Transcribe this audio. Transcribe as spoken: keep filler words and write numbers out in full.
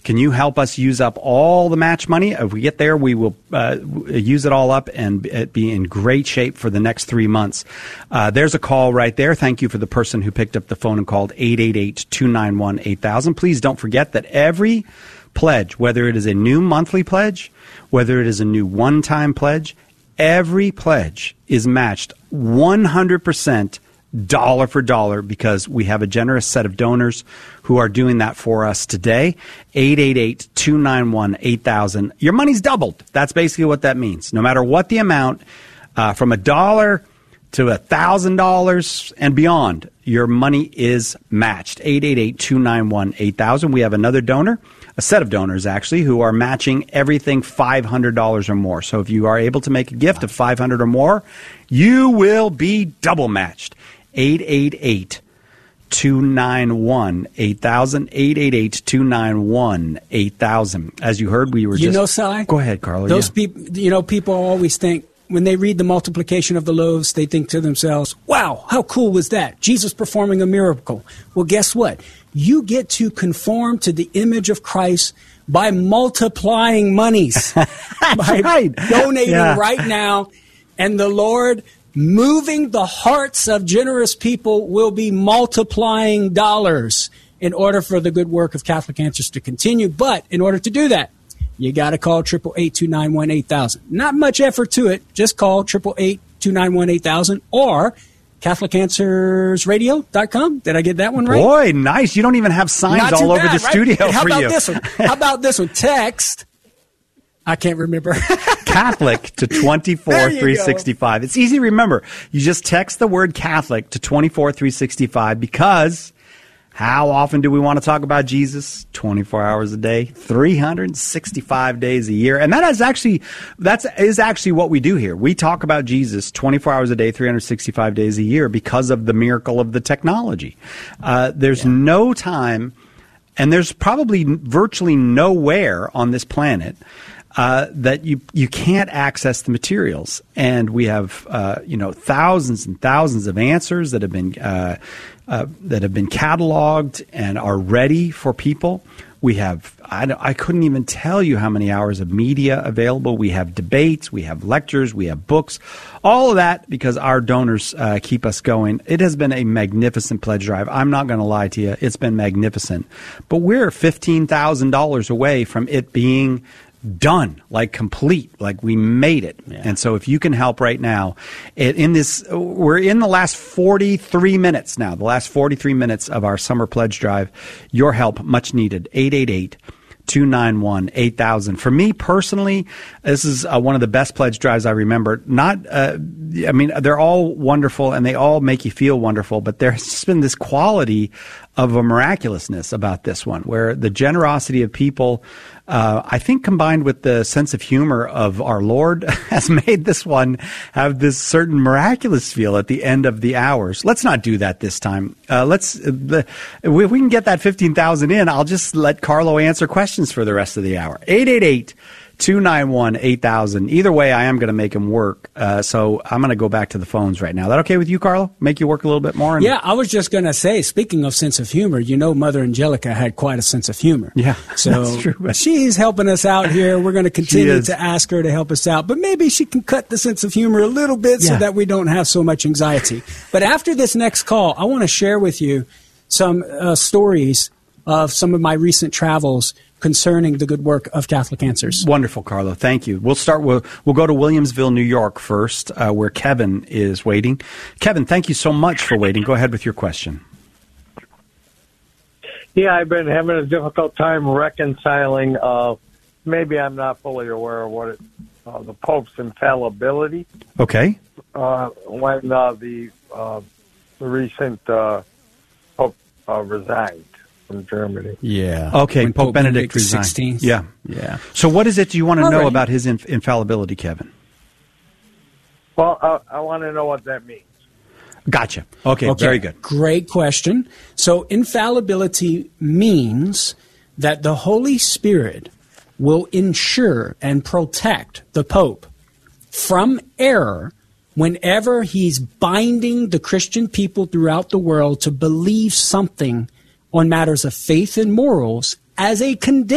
Can you help us use up all the match money? If we get there, we will uh, use it all up and be in great shape for the next three months. Uh, there's a call right there. Thank you for the person who picked up the phone and called eight eight eight, two nine one, eight thousand. Please don't forget that every pledge, whether it is a new monthly pledge, whether it is a new one-time pledge, every pledge is matched one hundred percent dollar for dollar, because we have a generous set of donors who are doing that for us today. eight eight eight, two nine one, eight thousand. Your money's doubled. That's basically what that means. No matter what the amount, uh, from a dollar to one thousand dollars and beyond, your money is matched. eight eight eight, two nine one, eight thousand. We have another donor, a set of donors actually, who are matching everything five hundred dollars or more. So if you are able to make a gift of five hundred dollars or more, you will be double matched. eight eight eight, two nine one, eight thousand. eight eight eight, two nine one, eight thousand. As you heard, we were you just... You know, Si? Go ahead, Carlo. Those yeah. people, you know, people always think, when they read the multiplication of the loaves, they think to themselves, wow, how cool was that? Jesus performing a miracle. Well, guess what? You get to conform to the image of Christ by multiplying monies. by right. donating yeah. right now. And the Lord, moving the hearts of generous people, will be multiplying dollars in order for the good work of Catholic Answers to continue. But in order to do that, you got to call eight eight eight, two nine one, eight thousand. Not much effort to it. Just call eight eight eight, two nine one, eight thousand or Catholic Answers Radio dot com. Did I get that one right? Boy, nice. You don't even have signs Not all over bad, the right? studio And how for about you. this one? How about this one? Text. I can't remember. Catholic to twenty-four three sixty-five. It's easy to remember. You just text the word Catholic to twenty-four three sixty-five, because how often do we want to talk about Jesus? twenty-four hours a day, three hundred sixty-five days a year. And that is actually, that's is actually what we do here. We talk about Jesus twenty-four hours a day, three hundred sixty-five days a year, because of the miracle of the technology. Uh, there's yeah. no time, and there's probably virtually nowhere on this planet Uh, that you you can't access the materials. And we have uh, you know thousands and thousands of answers that have been uh, uh, that have been cataloged and are ready for people. We have I, I couldn't even tell you how many hours of media available. We have debates, we have lectures, we have books, all of that because our donors uh, keep us going. It has been a magnificent pledge drive. I'm not going to lie to you, it's been magnificent. But we're fifteen thousand dollars away from it being done, like complete, like we made it. Yeah. And so if you can help right now, it, in this, we're in the last forty-three minutes now, the last forty-three minutes of our summer pledge drive. Your help, much needed. eight eight eight, two nine one, eight thousand. For me personally, this is uh, one of the best pledge drives I remember. Not, uh, I mean, they're all wonderful and they all make you feel wonderful, but there's just been this quality of a miraculousness about this one, where the generosity of people, uh, I think combined with the sense of humor of our Lord, has made this one have this certain miraculous feel at the end of the hours. Let's not do that this time. Uh, let's, uh, the, if we can get that fifteen thousand in, I'll just let Carlo answer questions for the rest of the hour. eight eight eight, two nine one, eight thousand. Either way, I am going to make him work. Uh, so I'm going to go back to the phones right now. Is that okay with you, Carlo? Make you work a little bit more? And- yeah, I was just going to say, speaking of sense of humor, you know, Mother Angelica had quite a sense of humor. Yeah, so that's true. She's helping us out here. We're going to continue to ask her to help us out. But maybe she can cut the sense of humor a little bit yeah. so that we don't have so much anxiety. But after this next call, I want to share with you some uh, stories of some of my recent travels concerning the good work of Catholic Answers. Wonderful, Carlo. Thank you. We'll start. We'll, we'll go to Williamsville, New York first, uh, where Kevin is waiting. Kevin, thank you so much for waiting. Go ahead with your question. Yeah, I've been having a difficult time reconciling. Uh, maybe I'm not fully aware of what it, uh, the Pope's infallibility. Okay. Uh, when uh, the, uh, the recent uh, Pope uh, resigned from Germany. Yeah. Okay. Pope, Pope Benedict, Benedict resigned. sixteenth. Yeah. Yeah. So, what is it you want to All know right. about his inf- infallibility, Kevin? Well, uh, I want to know what that means. Gotcha. Okay, okay. Very good. Great question. So, infallibility means that the Holy Spirit will ensure and protect the Pope from error whenever he's binding the Christian people throughout the world to believe something on matters of faith and morals as a condition